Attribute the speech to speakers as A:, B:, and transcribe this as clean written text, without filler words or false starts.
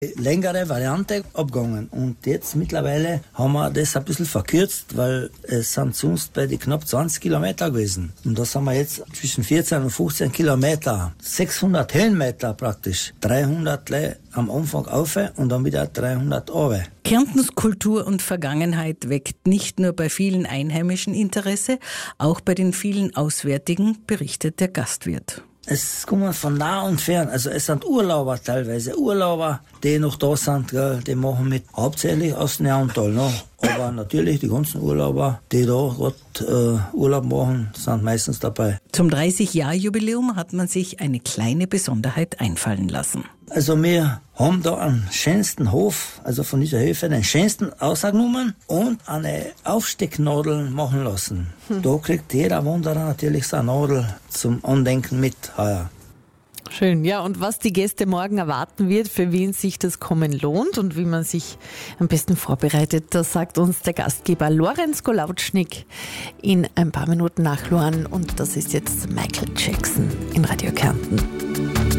A: Längere Variante abgegangen. Und jetzt mittlerweile haben wir das ein bisschen verkürzt, weil es sind sonst bei die knapp 20 Kilometer gewesen. Und das haben wir jetzt zwischen 14 und 15 Kilometer. 600 Höhenmeter praktisch. 300 am Anfang auf und dann wieder 300 runter.
B: Kärntens Kultur und Vergangenheit weckt nicht nur bei vielen Einheimischen Interesse, auch bei den vielen Auswärtigen, berichtet der Gastwirt.
A: Es kommen von nah und fern, also es sind Urlauber teilweise, die noch da sind, gell, die machen mit, hauptsächlich aus Neandertal noch. Aber natürlich die ganzen Urlauber, die da gerade Urlaub machen, sind meistens dabei.
B: Zum 30-Jahr-Jubiläum hat man sich eine kleine Besonderheit einfallen lassen.
A: Also wir haben da einen schönsten Hof, also von dieser Höfe den schönsten ausgenommen und eine Aufstecknadel machen lassen. Da kriegt jeder Wanderer natürlich seine Nadel zum Andenken mit heuer.
C: Schön, ja, und was die Gäste morgen erwarten wird, für wen sich das Kommen lohnt und wie man sich am besten vorbereitet, das sagt uns der Gastgeber Lorenz Golautschnik in ein paar Minuten nach Luan und das ist jetzt Michael Jackson in Radio Kärnten.